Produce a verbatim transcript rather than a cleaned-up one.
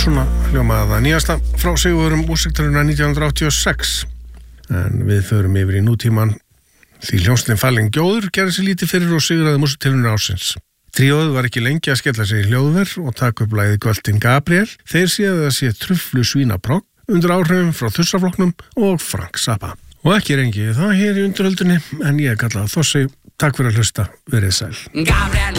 Svona hljómaði það nýjasta frá Sigurvegurum músíktilrauna nítján hundruð áttatíu og sex. En við förum yfir í nútíman því hljómsveitin Fallin Gjóður gerði sig lítið fyrir og sigraði músíktilrauna ársins. Tríóið var ekki lengi að skella sig í hljóðver og taka upp lagið Göltin Gabriel. Þeir séu að sé truflu svínaprogg undir áhrifum frá Þursaflokknum og Frank Zappa. Og ekki rengi það hér í undirhöldunni, en ég kallaði Þossi. Takk fyrir að hlusta, verið sæl. Gabriel.